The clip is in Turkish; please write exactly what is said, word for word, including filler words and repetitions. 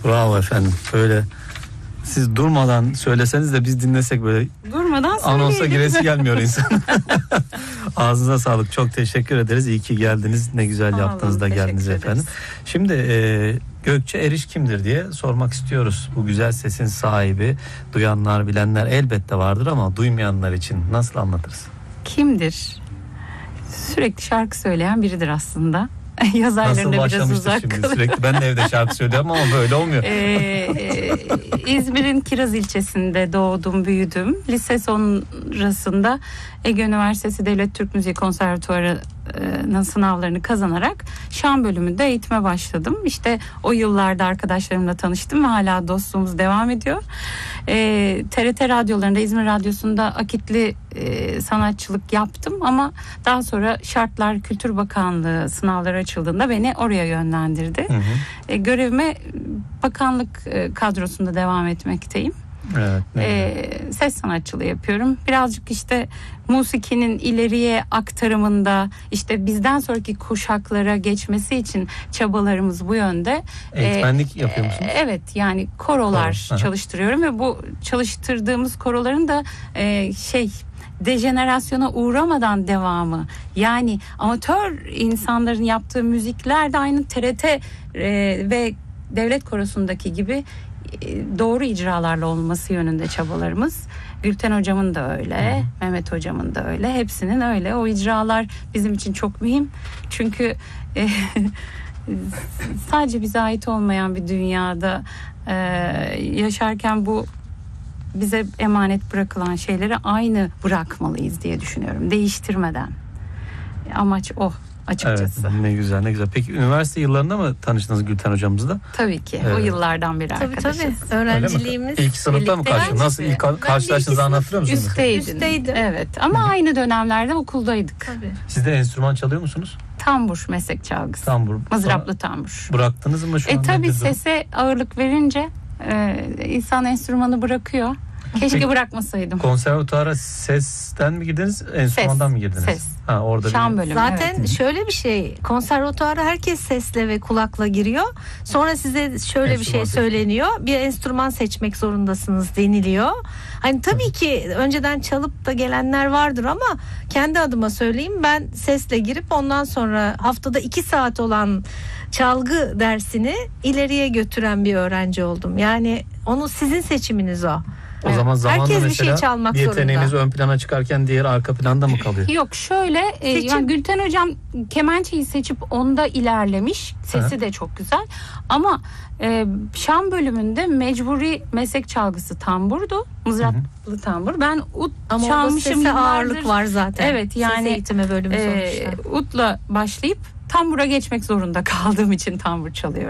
Bravo efendim. Böyle siz durmadan söyleseniz de biz dinlesek böyle. Durmadan söyleyelim. Anonsa giresi gelmiyor insan. Ağzınıza sağlık. Çok teşekkür ederiz. İyi ki geldiniz. Ne güzel yaptınız da geldiniz efendim. Şimdi e, Gökçe Eriş kimdir diye sormak istiyoruz. Bu güzel sesin sahibi, duyanlar, bilenler elbette vardır ama duymayanlar için nasıl anlatırız? Kimdir? Sürekli şarkı söyleyen biridir aslında. Yazarlarına biraz uzak. Şimdi sürekli ben de evde şarkı söylüyorum ama böyle olmuyor. Ee, İzmir'in Kiraz ilçesinde doğdum, büyüdüm. Lise sonrasında Ege Üniversitesi Devlet Türk Müziği Konservatuvarı'nın sınavlarını kazanarak şan bölümünde eğitime başladım. İşte o yıllarda arkadaşlarımla tanıştım ve hala dostluğumuz devam ediyor. Ee, T R T radyolarında, İzmir Radyosu'nda akitli e, sanatçılık yaptım ama daha sonra Şartlar Kültür Bakanlığı sınavları açıldığında beni oraya yönlendirdi. Hı hı. E, görevime bakanlık e, kadrosunda devam etmekteyim. Evet, ee, ses sanatçılığı yapıyorum. Birazcık işte musikinin ileriye aktarımında, işte bizden sonraki kuşaklara geçmesi için çabalarımız bu yönde. Eğitmenlik ee, yapıyor musunuz? Evet, yani korolar Koro. çalıştırıyorum ve bu çalıştırdığımız koroların da e, şey dejenerasyona uğramadan devamı, yani amatör insanların yaptığı müzikler de aynı T R T e, ve devlet korosundaki gibi doğru icralarla olması yönünde çabalarımız. Gülten hocamın da öyle, Hı. Mehmet hocamın da öyle, hepsinin öyle. O icralar bizim için çok mühim. Çünkü e, sadece bize ait olmayan bir dünyada e, yaşarken bu bize emanet bırakılan şeyleri aynı bırakmalıyız diye düşünüyorum. Değiştirmeden. Amaç o. Açıkçası. Evet, ne güzel ne güzel. Peki üniversite yıllarında mı tanıştınız Gülten hocamızla? Tabii ki. Evet. O yıllardan beri tabii, arkadaşız. Tabii. Öğrenciliğimiz. İlk sınıfta mı karşılaştınız? Nasıl ilk karşılaştığınızı anlatıyor musunuz? Üstteydim. Üstteydim. Evet. Ama Hı-hı. aynı dönemlerde okuldaydık. Tabii. Siz de enstrüman çalıyor musunuz? Tambur, meslek çalgısı. Tambur. Mızraplı tambur. Bıraktınız mı şu e, an? Tabii sese ağırlık verince e, insan enstrümanı bırakıyor. Keşke Peki, bırakmasaydım. Konservatuvara sesten mi girdiniz, enstrümandan ses, mı girdiniz? Ses. Ha, orada Şan bölümü. Zaten evet. şöyle bir şey, konservatuvara herkes sesle ve kulakla giriyor. Sonra size şöyle enstrüman bir şey söyleniyor. Bir enstrüman seçmek zorundasınız deniliyor. Hani tabii ki önceden çalıp da gelenler vardır ama kendi adıma söyleyeyim, ben sesle girip ondan sonra haftada iki saat olan çalgı dersini ileriye götüren bir öğrenci oldum. Yani onu sizin seçiminiz o. O evet. zaman zamanla herkes mesela bir şey çalmak yeteneğiniz zorunda. ön plana çıkarken diğer arka planda mı kalıyor? Yok şöyle e, yani Gülten hocam kemençeyi seçip onda ilerlemiş. Sesi Hı. de çok güzel. Ama e, şan bölümünde mecburi meslek çalgısı tamburdu. Mızraplı Hı-hı. tambur. Ben ut Ama çalmışım yıllardır. Ama ağırlık var zaten. Evet, yani ses eğitimi bölümü e, sonuçta. Utla başlayıp tambura geçmek zorunda kaldığım için tambur çalıyorum.